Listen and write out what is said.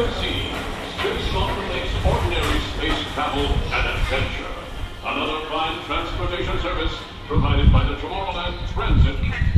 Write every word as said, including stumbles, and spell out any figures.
S C, Space Mountain makes ordinary space travel an adventure. Another fine transportation service provided by the Tomorrowland Transit